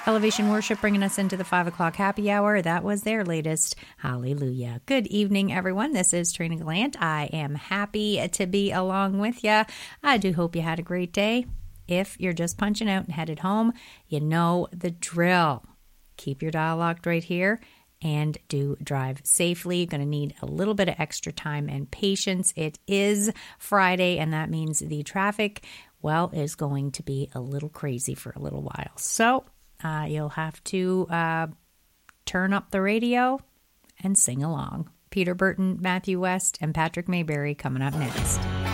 Elevation Worship bringing us into the 5 o'clock happy hour. That was their latest Hallelujah. Good evening, everyone. This is Trina Gallant. I am happy to be along with you. I do hope you had a great day. If you're just punching out and headed home, you know the drill. Keep your dial locked right here and do drive safely. You're going to need a little bit of extra time and patience. It is Friday, and that means the traffic, well, is going to be a little crazy for a little while. So you'll have to turn up the radio and sing along. Peter Burton, Matthew West, and Patrick Mayberry coming up next.